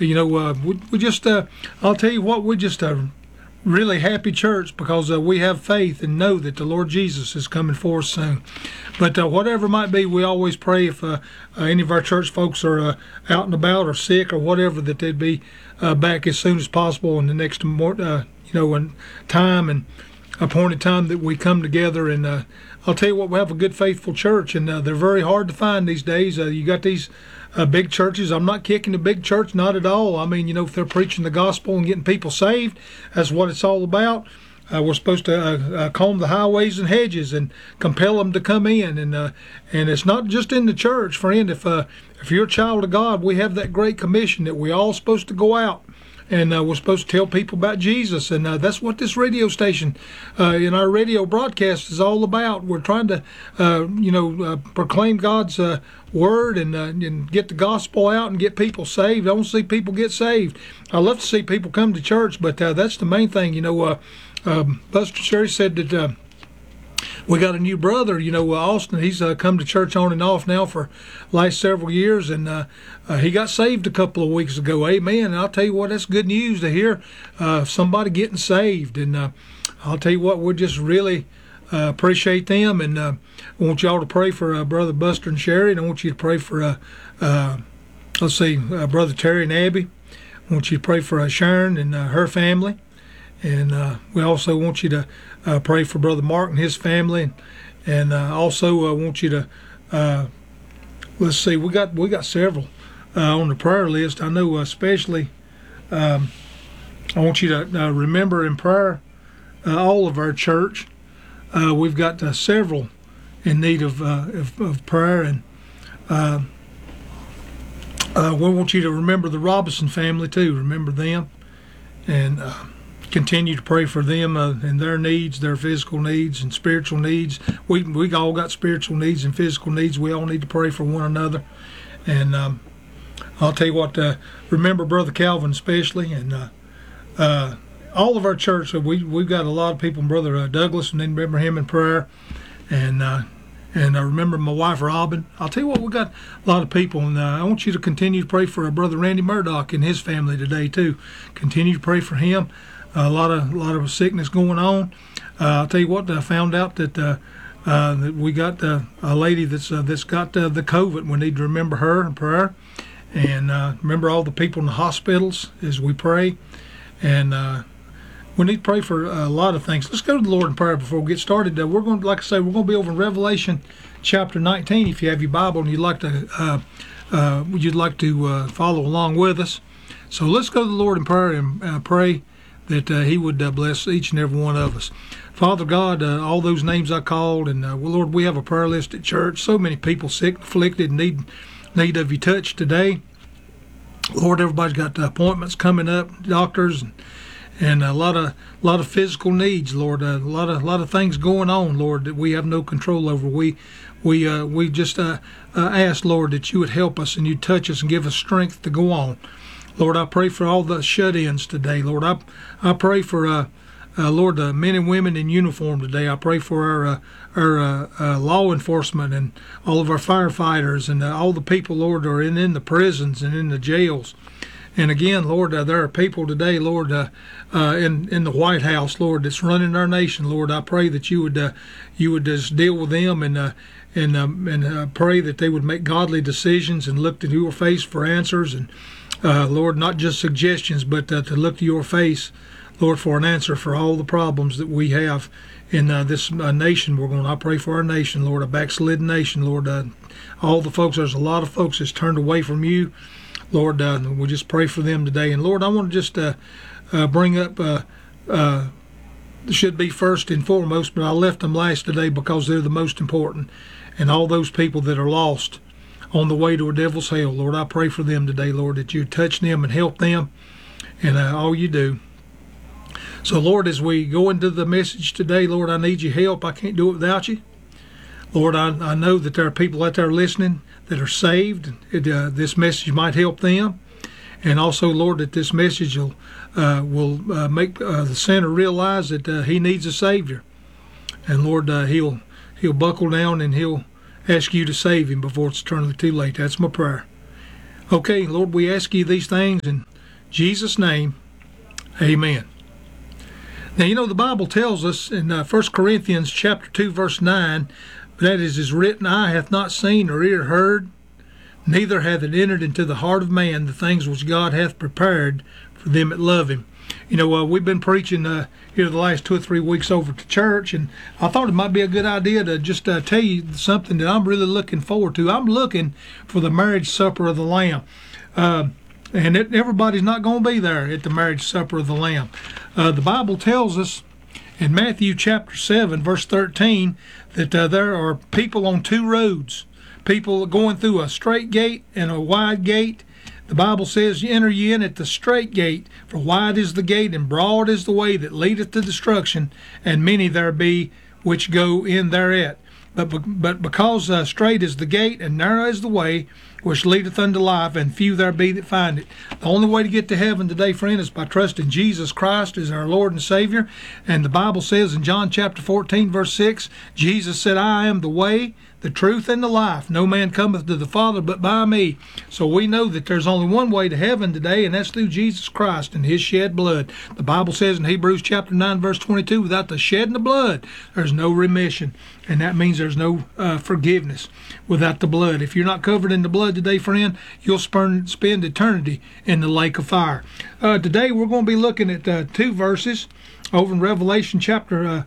we just, I'll tell you what, we're just a really happy church because we have faith and know that the Lord Jesus is coming for us soon. But whatever it might be, we always pray if any of our church folks are out and about or sick or whatever, that they'd be back as soon as possible in the next in time and appointed time that we come together. And I'll tell you what, we have a good, faithful church, and they're very hard to find these days. You got these big churches. I'm not kicking the big church, not at all. I mean, if they're preaching the gospel and getting people saved, that's what it's all about. We're supposed to comb the highways and hedges and compel them to come in, and it's not just in the church, friend. If you're a child of God, we have that great commission that we all supposed to go out. And we're supposed to tell people about Jesus, and that's what this radio station in our radio broadcast is all about. We're trying to, proclaim God's word and get the gospel out and get people saved. I want to see people get saved. I love to see people come to church, but that's the main thing. Buster Sherry said that we got a new brother, Austin. He's come to church on and off now for last several years, and he got saved a couple of weeks ago. Amen. And I'll tell you what, that's good news to hear somebody getting saved. And I'll tell you what, we just really appreciate them, and I want y'all to pray for Brother Buster and Sherry, and I want you to pray for, Brother Terry and Abby. I want you to pray for Sharon and her family. And we also want you to pray for Brother Mark and his family, and also want you to we got several on the prayer list. I know especially I want you to remember in prayer all of our church. We've got several in need of prayer, and we want you to remember the Robinson family too. Remember them, and continue to pray for them and their needs, their physical needs and spiritual needs. We all got spiritual needs and physical needs. We all need to pray for one another. And I'll tell you what, remember Brother Calvin especially, and all of our church. We've got a lot of people, Brother Douglas, and then remember him in prayer. And I remember my wife Robin. I'll tell you what, we got a lot of people, and I want you to continue to pray for Brother Randy Murdoch and his family today too. Continue to pray for him. A lot of sickness going on. I'll tell you what, I found out that we got a lady that's got the COVID. We need to remember her in prayer, and remember all the people in the hospitals as we pray. And we need to pray for a lot of things. Let's go to the Lord in prayer before we get started. We're going to, like I say, we're going to be over in Revelation chapter 19. If you have your Bible and you'd like to follow along with us, so let's go to the Lord in prayer and pray that he would bless each and every one of us. Father God, all those names I called, and Lord, we have a prayer list at church. So many people sick, afflicted, need of your touch today. Lord, everybody's got appointments coming up, doctors, and a lot of physical needs. Lord, a lot of things going on, Lord, that we have no control over. We just ask, Lord, that you would help us and you'd touch us and give us strength to go on. Lord, I pray for all the shut-ins today. Lord, I pray for, Lord, the men and women in uniform today. I pray for our law enforcement and all of our firefighters and all the people, Lord, are in the prisons and in the jails. And again, Lord, there are people today, Lord, in the White House, Lord, that's running our nation. Lord, I pray that you would just deal with them and pray that they would make godly decisions and look to your face for answers. And Lord, not just suggestions, but to look to your face, Lord, for an answer for all the problems that we have in this nation. I pray for our nation, Lord, a backslidden nation, Lord. All the folks, there's a lot of folks that's turned away from you, Lord. We just pray for them today. And Lord, I want to just bring up, should be first and foremost, but I left them last today because they're the most important. And all those people that are lost on the way to a devil's hell, Lord, I pray for them today, Lord, that you touch them and help them, and all you do. So, Lord, as we go into the message today, Lord, I need your help. I can't do it without you. Lord, I know that there are people out there listening that are saved. This message might help them. And also, Lord, that this message will make the sinner realize that he needs a Savior. And, Lord, he'll buckle down and he'll ask you to save him before it's eternally too late. That's my prayer. Okay, Lord, we ask you these things in Jesus' name, amen. Now, you know, the Bible tells us in 1 Corinthians chapter 2, verse 9, that is written, eye hath not seen or ear heard, neither hath it entered into the heart of man the things which God hath prepared for them that love him. You know, we've been preaching here the last 2 or 3 weeks over to church, and I thought it might be a good idea to just tell you something that I'm really looking forward to. I'm looking for the marriage supper of the Lamb. And everybody's not going to be there at the marriage supper of the Lamb. The Bible tells us in Matthew chapter 7, verse 13, that there are people on 2 roads, people going through a straight gate and a wide gate. The Bible says, enter ye in at the straight gate, for wide is the gate, and broad is the way that leadeth to destruction, and many there be which go in thereat. But because straight is the gate, and narrow is the way, which leadeth unto life, and few there be that find it. The only way to get to heaven today, friend, is by trusting Jesus Christ as our Lord and Savior. And the Bible says in John chapter 14, verse 6, Jesus said, I am the way, the truth, and the life. No man cometh to the Father but by me. So we know that there's only one way to heaven today, and that's through Jesus Christ and his shed blood. The Bible says in Hebrews chapter 9, verse 22, without the shedding of blood, there's no remission. And that means there's no forgiveness without the blood. If you're not covered in the blood today, friend, you'll spend eternity in the lake of fire. Today we're going to be looking at 2 verses over in Revelation chapter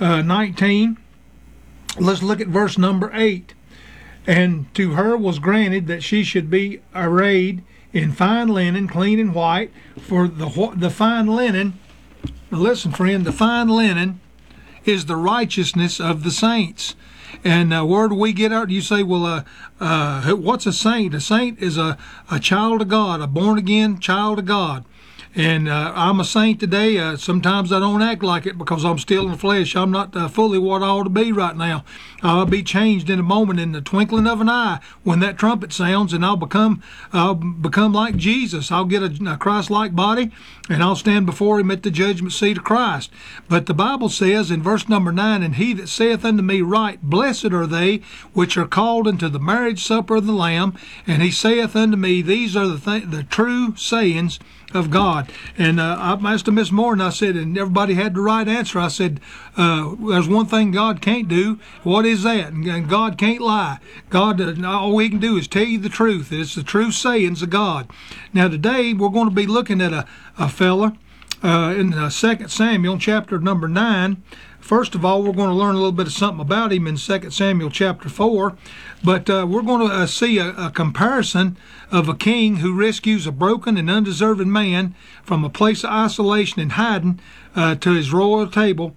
19. Let's look at verse number 8. And to her was granted that she should be arrayed in fine linen, clean and white, for the fine linen, listen friend, the fine linen is the righteousness of the saints. And where do we get out? You say, well, what's a saint? A saint is a child of God, a born-again child of God. And I'm a saint today. Sometimes I don't act like it because I'm still in the flesh. I'm not fully what I ought to be right now. I'll be changed in a moment, in the twinkling of an eye, when that trumpet sounds, and I'll become like Jesus. I'll get a Christ-like body, and I'll stand before him at the judgment seat of Christ. But the Bible says in verse number 9, and he that saith unto me, right, blessed are they which are called unto the marriage supper of the Lamb. And he saith unto me, these are the true sayings of God. And I asked Miss Moore, and I said, and everybody had the right answer. I said, there's one thing God can't do. What is that? And God can't lie. God, all we can do is tell you the truth. It's the true sayings of God. Now today we're going to be looking at a fella in 2 Samuel chapter number 9. First of all, we're going to learn a little bit of something about him in 2 Samuel chapter 4. But we're going to see a comparison of a king who rescues a broken and undeserving man from a place of isolation and hiding to his royal table,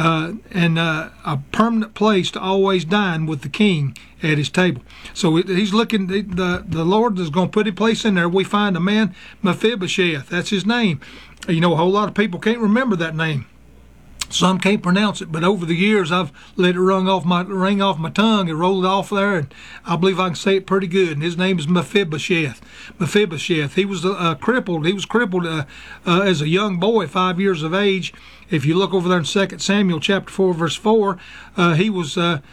and a permanent place to always dine with the king at his table. So he's looking, the Lord is going to put a place in there. We find a man, Mephibosheth. That's his name. You know, a whole lot of people can't remember that name. Some can't pronounce it, but over the years I've let it ring off my tongue and roll it off there, and I believe I can say it pretty good. And his name is Mephibosheth. Mephibosheth. He was crippled. He was crippled as a young boy, 5 years of age. If you look over there in 2 Samuel chapter 4, verse 4, he was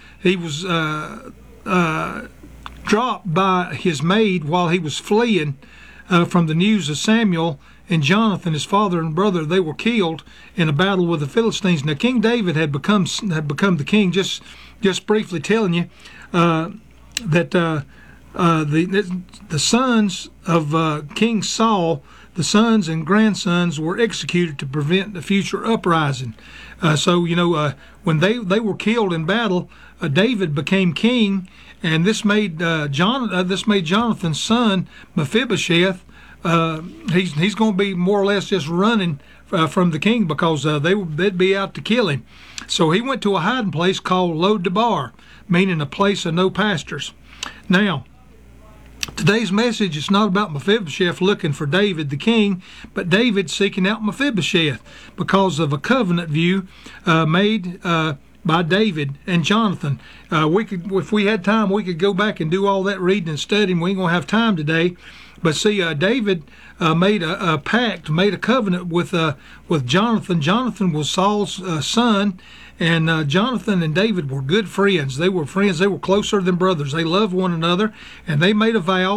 dropped by his maid while he was fleeing from the news of Samuel and Jonathan, his father and brother. They were killed in a battle with the Philistines. Now, King David had become the king. Just briefly telling you that the sons of King Saul, the sons and grandsons, were executed to prevent the future uprising. So you know, when they were killed in battle, David became king, and this made Jonathan's son Mephibosheth. He's going to be more or less just running from the king because they'd be out to kill him. So he went to a hiding place called Lo-debar, meaning a place of no pastures. Now, today's message is not about Mephibosheth looking for David the king, but David seeking out Mephibosheth because of a covenant view made by David and Jonathan. If we had time, we could go back and do all that reading and studying. We ain't going to have time today. But see, David made a pact, made a covenant with Jonathan. Jonathan was Saul's son, and Jonathan and David were good friends. They were friends. They were closer than brothers. They loved one another, and they made a vow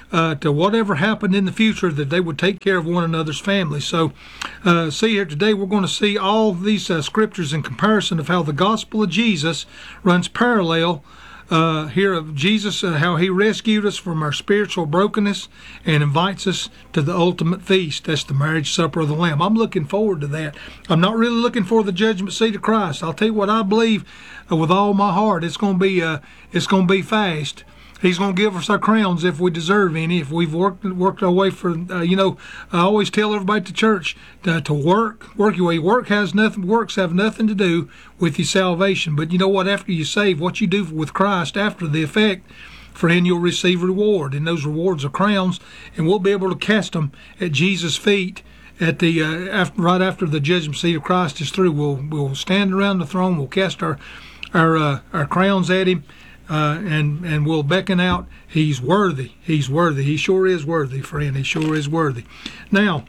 to whatever happened in the future, that they would take care of one another's families. So see here today, we're going to see all these scriptures in comparison of how the gospel of Jesus runs parallel here of Jesus, how he rescued us from our spiritual brokenness and invites us to the ultimate feast. That's the marriage supper of the Lamb. I'm looking forward to that. I'm not really looking for the judgment seat of Christ. I'll tell you what I believe with all my heart. It's going to be fast. He's going to give us our crowns if we deserve any, if we've worked our way for, I always tell everybody at the church to work your way. Works have nothing to do with your salvation. But you know what? After you save, what you do with Christ after the effect, friend, you'll receive reward. And those rewards are crowns, and we'll be able to cast them at Jesus' feet at the right after the judgment seat of Christ is through. We'll stand around the throne. We'll cast our crowns at him. And we'll beckon out, he's worthy. He's worthy. He sure is worthy, friend. He sure is worthy. Now,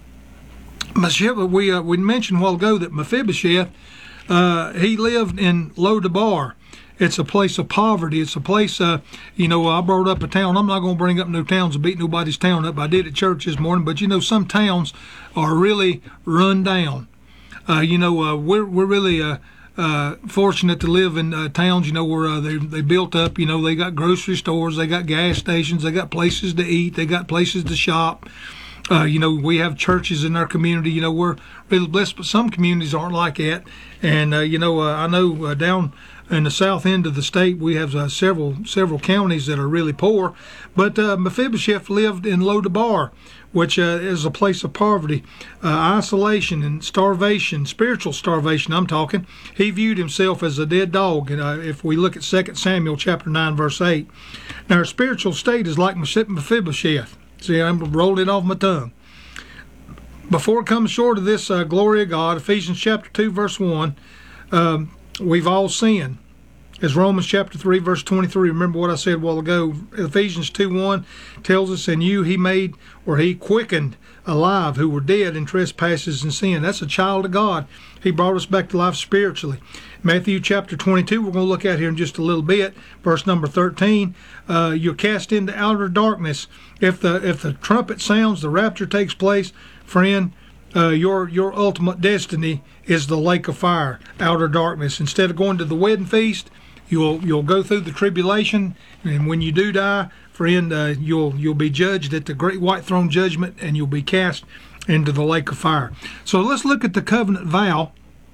we mentioned a while ago that Mephibosheth, he lived in Lodabar. It's a place of poverty. It's a place, I brought up a town. I'm not going to bring up no towns and beat nobody's town up. I did at church this morning, but some towns are really run down. We're really fortunate to live in towns, where they built up. They got grocery stores, they got gas stations, they got places to eat, they got places to shop. We have churches in our community. We're really blessed, but some communities aren't like that. And I know down in the south end of the state, we have several counties that are really poor. But Mephibosheth lived in Lodabar, which is a place of poverty, isolation, and starvation, spiritual starvation, I'm talking. He viewed himself as a dead dog. And if we look at 2 Samuel chapter 9, verse 8. Now, our spiritual state is like Mephibosheth. See, I'm rolling it off my tongue. Before it comes short of this glory of God, Ephesians chapter 2, verse 1, we've all sinned. As Romans chapter 3, verse 23, remember what I said a while ago, Ephesians 2:1 tells us, and you he quickened alive who were dead in trespasses and sin. That's a child of God. He brought us back to life spiritually. Matthew chapter 22, we're going to look at here in just a little bit, verse number 13, you're cast into outer darkness. If the trumpet sounds, the rapture takes place, friend, your ultimate destiny is the lake of fire, outer darkness. Instead of going to the wedding feast, you'll go through the tribulation, and when you do die, friend, you'll be judged at the great white throne judgment, and you'll be cast into the lake of fire. So let's look at the covenant vow.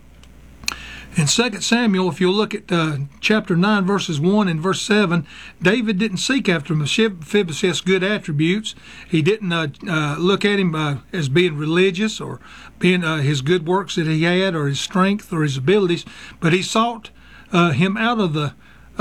In 2 Samuel, if you'll look at chapter 9, verses 1 and verse 7, David didn't seek after Mephibosheth's good attributes. He didn't look at him as being religious or being his good works that he had or his strength or his abilities, but he sought him out of the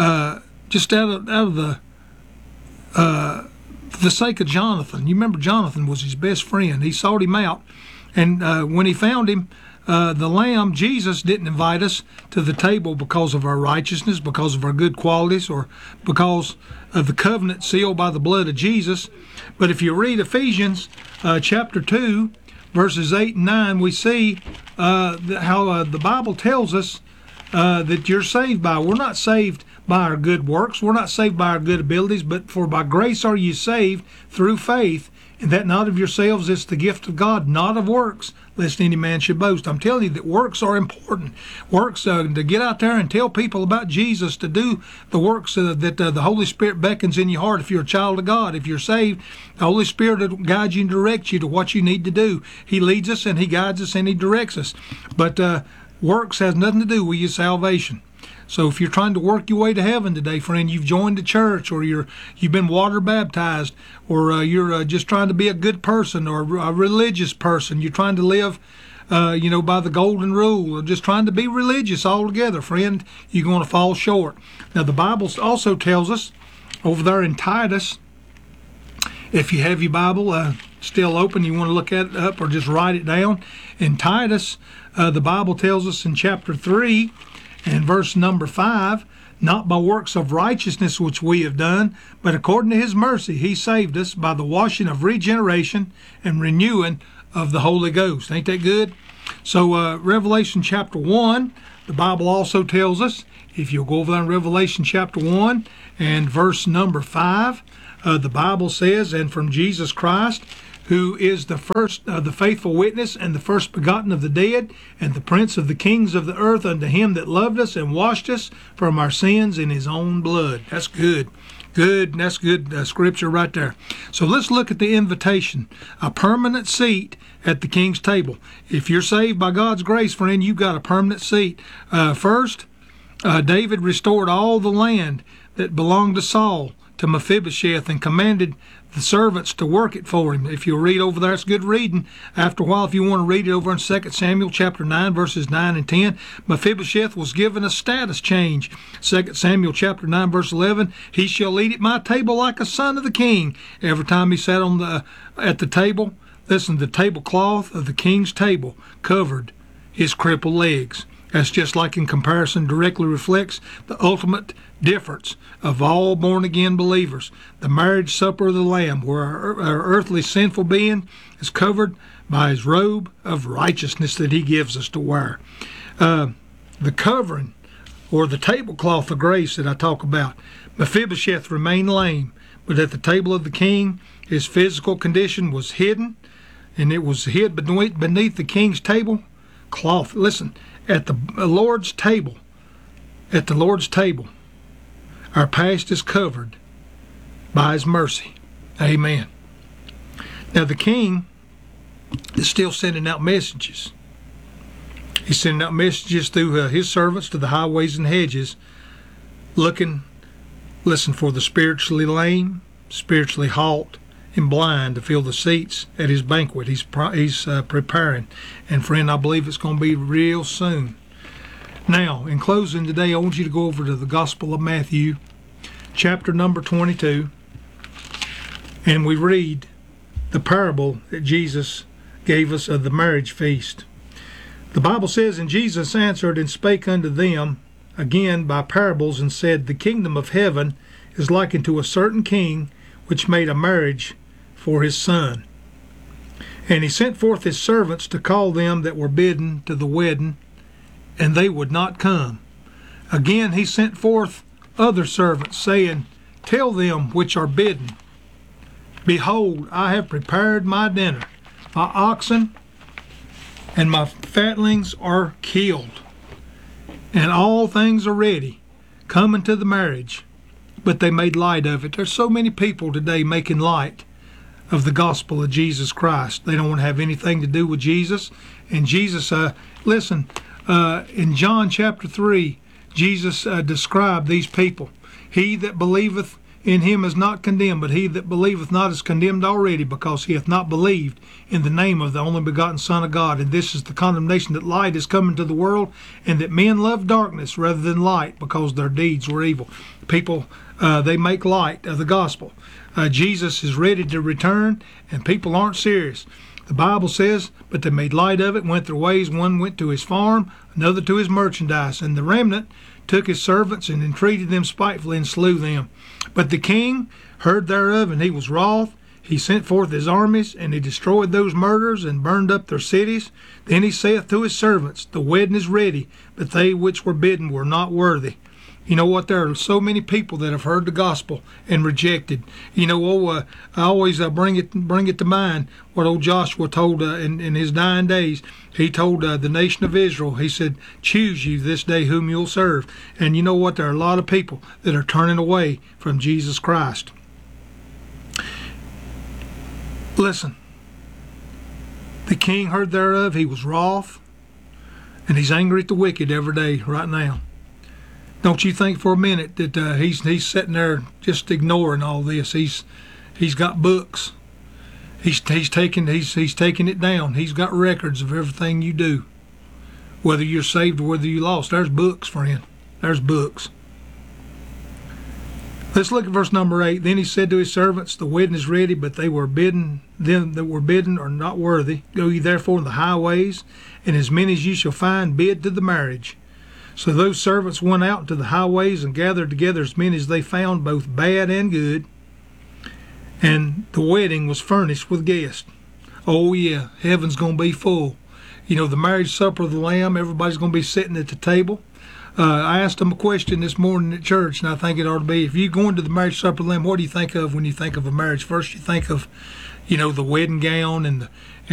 sake of Jonathan. You remember Jonathan was his best friend. He sought him out, and when he found him, the Lamb, Jesus, didn't invite us to the table because of our righteousness, because of our good qualities, or because of the covenant sealed by the blood of Jesus. But if you read Ephesians chapter 2, verses 8 and 9, we see how the Bible tells us that you're saved by. We're not saved by our good works. We're not saved by our good abilities, but for by grace are you saved through faith, and that not of yourselves, it's the gift of God, not of works, lest any man should boast. I'm telling you that works are important. Works to get out there and tell people about Jesus, to do the works that the Holy Spirit beckons in your heart. If you're a child of God, if you're saved, the Holy Spirit will guide you and direct you to what you need to do. He leads us and He guides us and He directs us. But works has nothing to do with your salvation. So if you're trying to work your way to heaven today, friend, you've joined the church, or you've been water baptized, or you're just trying to be a good person or a religious person, you're trying to live by the golden rule, or just trying to be religious altogether, friend, you're going to fall short. Now the Bible also tells us over there in Titus, if you have your Bible still open, you want to look at it up or just write it down. In Titus, the Bible tells us in chapter 3 and verse number 5, not by works of righteousness which we have done, but according to His mercy He saved us by the washing of regeneration and renewing of the Holy Ghost. Ain't that good? So Revelation chapter 1, the Bible also tells us, if you'll go over there in Revelation chapter 1 and verse number 5, the Bible says, and from Jesus Christ, who is the first, the faithful witness, and the first begotten of the dead, and the prince of the kings of the earth, unto him that loved us and washed us from our sins in his own blood. That's good. Good, that's good scripture right there. So let's look at the invitation. A permanent seat at the king's table. If you're saved by God's grace, friend, you've got a permanent seat. First, David restored all the land that belonged to Saul to Mephibosheth and commanded the servants to work it for him. If you'll read over there, it's good reading. After a while, if you want to read it over in 2 Samuel chapter 9, verses 9 and 10, Mephibosheth was given a status change. 2 Samuel chapter 9, verse 11, he shall eat at my table like a son of the king. Every time he sat at the table, listen, the tablecloth of the king's table covered his crippled legs. That's just like in comparison directly reflects the ultimate difference of all born-again believers. The marriage supper of the Lamb, where our earthly sinful being is covered by his robe of righteousness that he gives us to wear. The covering, or the tablecloth of grace that I talk about, Mephibosheth remained lame, but at the table of the king, his physical condition was hidden, and it was hid beneath the king's table cloth. Listen, at the Lord's table, our past is covered by his mercy. Amen. Now the king is still sending out messages. He's sending out messages through his servants to the highways and hedges, listen, for the spiritually lame, spiritually halt, and blind to fill the seats at his banquet. He's preparing. And friend, I believe it's going to be real soon. Now, in closing today, I want you to go over to the Gospel of Matthew, chapter number 22, and we read the parable that Jesus gave us of the marriage feast. The Bible says, and Jesus answered and spake unto them again by parables, and said, the kingdom of heaven is likened to a certain king which made a marriage for his son. And he sent forth his servants to call them that were bidden to the wedding, and they would not come. Again he sent forth other servants, saying, tell them which are bidden, behold, I have prepared my dinner. My oxen and my fatlings are killed, and all things are ready. Come unto the marriage. But they made light of it. There's so many people today making light of the gospel of Jesus Christ. They don't want to have anything to do with Jesus. And Jesus, in John chapter 3, Jesus described these people. He that believeth in him is not condemned, but he that believeth not is condemned already, because he hath not believed in the name of the only begotten Son of God. And this is the condemnation, that light is come into the world, and that men love darkness rather than light, because their deeds were evil. People, they make light of the gospel. Jesus is ready to return, and people aren't serious. The Bible says, but they made light of it, went their ways. One went to his farm, another to his merchandise. And the remnant took his servants and entreated them spitefully and slew them. But the king heard thereof, and he was wroth. He sent forth his armies, and he destroyed those murderers, and burned up their cities. Then he saith to his servants, the wedding is ready, but they which were bidden were not worthy. You know what? There are so many people that have heard the gospel and rejected. You know, I always bring it to mind what old Joshua told in his dying days. He told the nation of Israel, he said, choose you this day whom you'll serve. And you know what? There are a lot of people that are turning away from Jesus Christ. Listen, the king heard thereof, he was wroth, and he's angry at the wicked every day right now. Don't you think for a minute that he's sitting there just ignoring all this? He's got books. He's taking it down. He's got records of everything you do, whether you're saved or whether you lost. There's books, friend. There's books. Let's look at verse number 8. Then he said to his servants, the wedding is ready, but they were bidden. Them that were bidden are not worthy. Go ye therefore in the highways, and as many as ye shall find, bid to the marriage. So those servants went out to the highways and gathered together as many as they found, both bad and good. And the wedding was furnished with guests. Oh yeah, heaven's going to be full. You know, the marriage supper of the Lamb, everybody's going to be sitting at the table. I asked them a question this morning at church, and I think it ought to be: if you go into the marriage supper of the Lamb, what do you think of when you think of a marriage? First, you think of, the wedding gown and